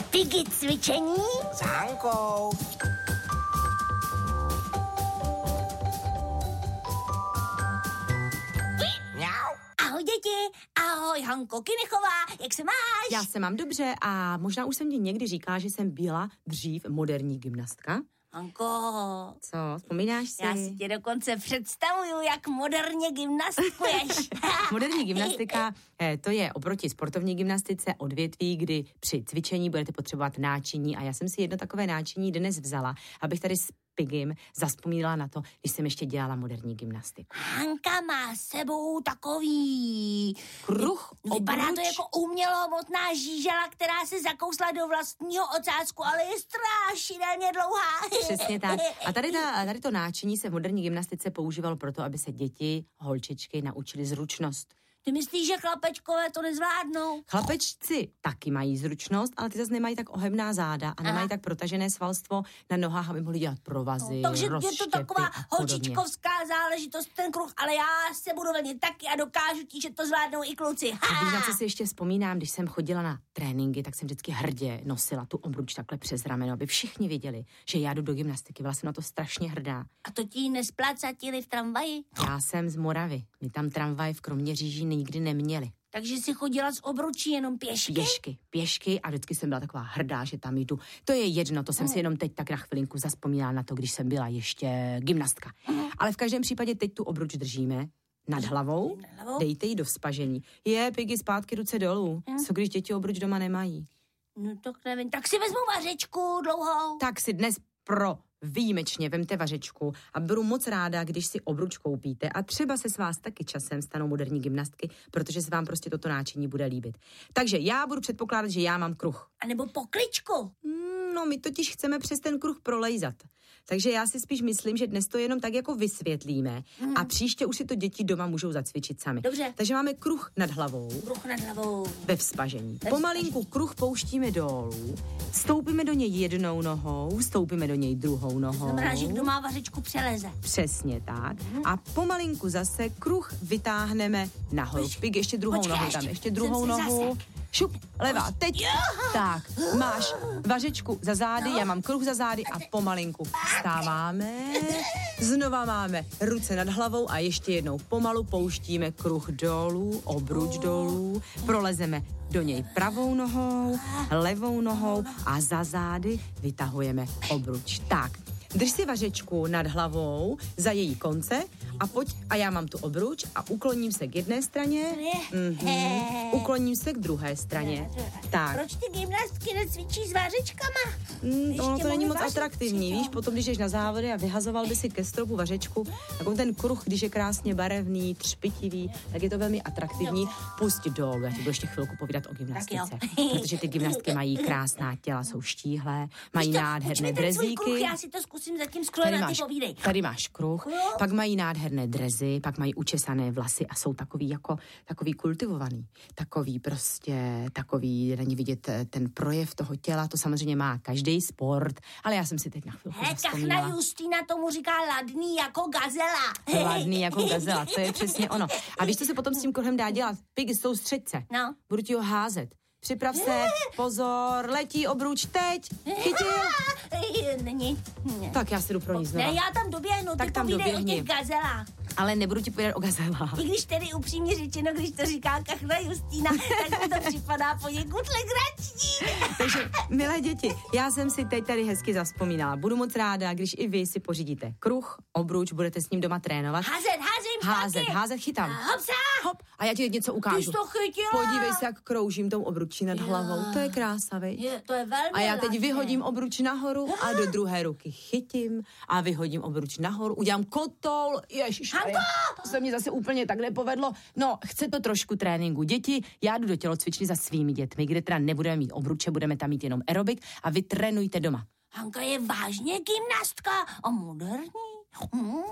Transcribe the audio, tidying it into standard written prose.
Piggy cvičení s Hankou. Mňau. Ahoj děti, ahoj Hanko Kinechová, jak se máš? Já se mám dobře a možná už jsem ti někdy říkala, že jsem byla dřív moderní gymnastka. Hanko, Co, vzpomínáš si? já si tě dokonce představuju, jak moderně gymnastikuješ. Moderní gymnastika, to je oproti sportovní gymnastice odvětví, kdy při cvičení budete potřebovat náčiní a já jsem si jedno takové náčiní dnes vzala, abych tady s Pigym zazpomínala na to, když jsem ještě dělala moderní gymnastiku. Hanka má s sebou takový Kruh, Vypadá obruč. to jako umělohmotná žížela, která se zakousla do vlastního ocásku, ale je strašidelně dlouhá. Přesně tak. A tady to náčiní se v moderní gymnastice používalo proto, aby se děti, holčičky naučily zručnost. Ty myslíš, že chlapečkové to nezvládnou? Chlapečci taky mají zručnost, ale ty zase nemají tak ohebná záda a nemají tak protažené svalstvo na nohách, aby mohli dělat provazy, Takže je to rozštěpy taková a podobně. holčičkovská záležitost, ten kruh, ale já se budu velmi taky a dokážu ti, že to zvládnou i kluci. A víš, na co si ještě vzpomínám, když jsem chodila na tréninky, tak jsem vždycky hrdě nosila tu obruč takhle přes rameno, aby všichni věděli, že já jdu do gymnastiky. Byla jsem na to strašně hrdá. A to ti nesplácatili v tramvaji? Já jsem z Moravy. My tam tramvaj v Kroměříži nikdy neměli. Takže jsi chodila s obručí jenom pěšky? Pěšky a vždycky jsem byla taková hrdá, že tam jdu. To je jedno, to jsem si jenom teď tak na chvilinku zazpomínala na to, když jsem byla ještě gymnastka. Ale v každém případě teď tu obruč držíme nad hlavou, dejte ji do vzpažení. Piggy, zpátky ruce dolů. Co když děti obruč doma nemají? No to nevím, tak si vezmu vařečku dlouhou. Tak si dnes výjimečně vemte vařečku a budu moc ráda, když si obruč koupíte a třeba se s vás taky časem stanou moderní gymnastky, protože se vám prostě toto náčiní bude líbit. Takže já budu předpokládat, že já mám kruh. A nebo pokličku. No, my totiž chceme přes ten kruh prolejzat. Takže já si spíš myslím, že dnes to jenom tak jako vysvětlíme a příště už si to děti doma můžou zacvičit sami. Dobře. Takže máme kruh nad hlavou. Kruh nad hlavou. Ve vzpažení. Pomalinku kruh pouštíme dolů, stoupíme do něj jednou nohou, stoupíme do něj druhou nohou. Znamená, že kdo má vařečku přeleze. Přesně tak. A pomalinku zase kruh vytáhneme nahoru. Piggy, ještě druhou nohu tam, ještě druhou nohu. Šup, levá, teď. Tak, máš vařečku za zády, já mám kruh za zády a pomalinku vstáváme. Znova máme ruce nad hlavou a ještě jednou pomalu pouštíme kruh dolů, obruč dolů, prolezeme do něj pravou nohou, levou nohou a za zády vytahujeme obruč. Tak, drž si vařečku nad hlavou za její konce a pojď, a já mám tu obruč a ukloním se k jedné straně, ukloním se k druhé straně. Tak. Proč ty gymnastky necvičí s vařečkama? Ono to není moc atraktivní, víš, potom když jdeš na závody a vyhazoval by si ke stropu vařečku, takový ten kruh, když je krásně barevný, třpitivý, tak je to velmi atraktivní. Pusť dolů, já ti budu ještě chvilku povídat o gymnastice, protože ty gymnastky mají krásná těla, jsou štíhlé, mají nádherné drezíky. Já si to zkusím zatím sklojem a ty povídej. Tady máš kruh, pak mají nádherné drezy, pak mají učesané vlasy a jsou takový kultivovaný, takový, není vidět ten projev toho těla, to samozřejmě má každý sport, ale já jsem si teď na chvilku vzpomněla. Kachna Justýna tomu říká ladný jako gazela. Ladný jako gazela, to je přesně ono. A víš, co se potom s tím kruhem dá dělat? Piggy, soustřeď se. No. Budu ti ho házet. Připrav se, pozor, letí obruč, teď, chytil. Není. Tak já si jdu pro ní znova. Ne, já tam doběhnu, ty povídej o těch gazelách. Ale nebudu ti povídat o gazelách. I když tedy upřímně řečeno, když to říká Kachna Justýna, tak mi to připadá poněkud legrační. Takže, milé děti, já jsem si teď tady hezky zavzpomínala. Budu moc ráda, když i vy si pořídíte kruh, obruč, budete s ním doma trénovat. Házet, chytám. Hopsa. Hop, a já ti něco ukážu. Ty jsi to chytila. Podívej se, jak kroužím tou obručí nad hlavou. To je krása, viď? To je velmi A já teď vyhodím obruč nahoru a do druhé ruky chytím a vyhodím obruč nahoru, udělám kotoul. Ježiš, to se mě zase úplně tak nepovedlo. No, chce to trošku tréninku. Děti, já jdu do tělocvičny za svými dětmi, kde teda nebudeme mít obruče, budeme tam mít jenom aerobik a vy trénujte doma. Hanka je vážně gymnastka a moderní.